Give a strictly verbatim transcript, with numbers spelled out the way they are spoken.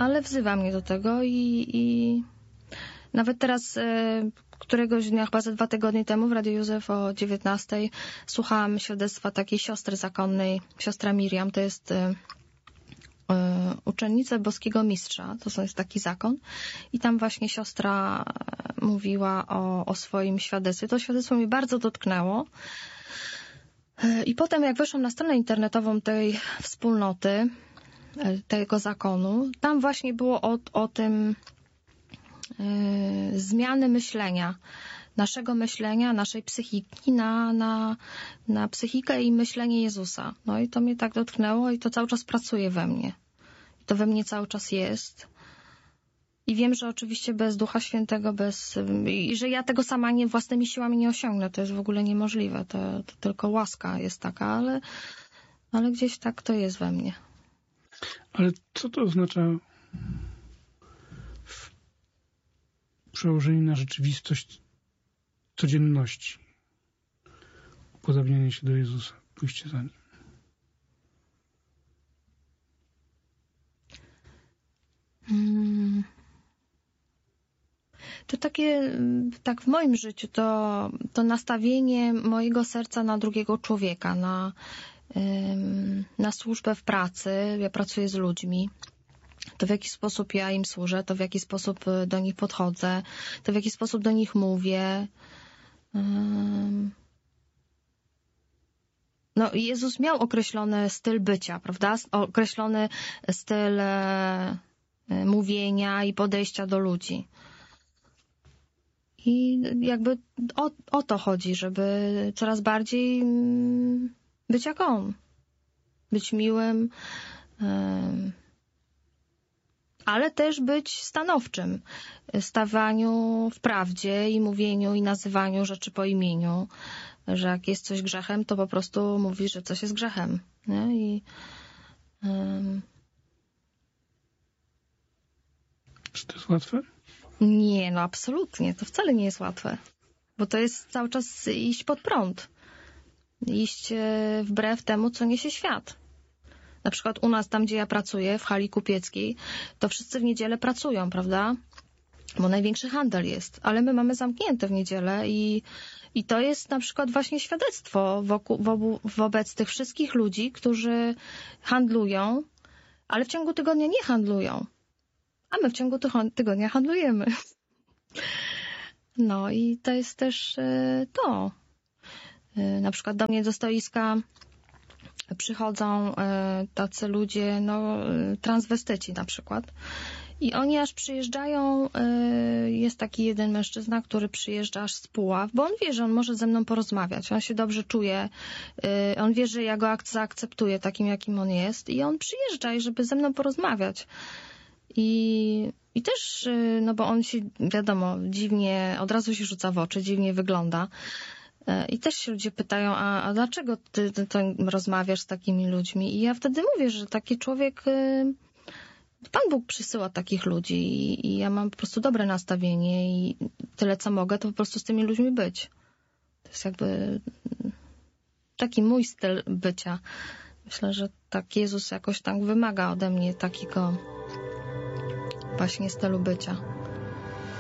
ale wzywa mnie do tego i, i nawet teraz e, któregoś dnia, chyba ze dwa tygodnie temu w Radiu Józef o dziewiętnastej słuchałam świadectwa takiej siostry zakonnej, siostra Miriam, to jest e, e, uczennica boskiego mistrza, to jest taki zakon i tam właśnie siostra mówiła o, o swoim świadectwie. To świadectwo mnie bardzo dotknęło. I potem jak weszłam na stronę internetową tej wspólnoty, tego zakonu, tam właśnie było o, o tym yy, zmiany myślenia, naszego myślenia, naszej psychiki na, na, na psychikę i myślenie Jezusa. No i to mnie tak dotknęło i to cały czas pracuje we mnie. I to we mnie cały czas jest. I wiem, że oczywiście bez Ducha Świętego, bez i że ja tego sama nie własnymi siłami nie osiągnę. To jest w ogóle niemożliwe. To, to tylko łaska jest taka, ale, ale gdzieś tak to jest we mnie. Ale co to oznacza w przełożeniu na rzeczywistość codzienności? Upodabnianie się do Jezusa, pójście za Nim. Hmm. To takie, tak w moim życiu, to, to nastawienie mojego serca na drugiego człowieka, na, na służbę w pracy. Ja pracuję z ludźmi. To w jaki sposób ja im służę, to w jaki sposób do nich podchodzę, to w jaki sposób do nich mówię. No, Jezus miał określony styl bycia, prawda? Określony styl mówienia i podejścia do ludzi. I jakby o, o to chodzi, żeby coraz bardziej być jak On. Być miłym, ale też być stanowczym. Stawaniu w prawdzie i mówieniu i nazywaniu rzeczy po imieniu. Że jak jest coś grzechem, to po prostu mówi, że coś jest grzechem. Nie? I, um... Czy to jest łatwe? Nie, no absolutnie. To wcale nie jest łatwe. Bo to jest cały czas iść pod prąd. Iść wbrew temu, co niesie świat. Na przykład u nas, tam gdzie ja pracuję, w hali kupieckiej, to wszyscy w niedzielę pracują, prawda? Bo największy handel jest. Ale my mamy zamknięte w niedzielę i, i to jest na przykład właśnie świadectwo wokół, wo, wobec tych wszystkich ludzi, którzy handlują, ale w ciągu tygodnia nie handlują. A my w ciągu tygodnia handlujemy. No i to jest też to. Na przykład do mnie do stoiska przychodzą tacy ludzie, no transwestyci na przykład. I oni aż przyjeżdżają, jest taki jeden mężczyzna, który przyjeżdża aż z Puław, bo on wie, że on może ze mną porozmawiać. On się dobrze czuje, on wie, że ja go zaakceptuję takim, jakim on jest i on przyjeżdża, żeby ze mną porozmawiać. I, i też, no bo on się, wiadomo, dziwnie, od razu się rzuca w oczy, dziwnie wygląda. I też się ludzie pytają, a, a dlaczego ty, ty, ty rozmawiasz z takimi ludźmi? I ja wtedy mówię, że taki człowiek, Pan Bóg przysyła takich ludzi i, i ja mam po prostu dobre nastawienie i tyle, co mogę, to po prostu z tymi ludźmi być. To jest jakby taki mój styl bycia. Myślę, że tak Jezus jakoś tak wymaga ode mnie takiego właśnie stylu bycia.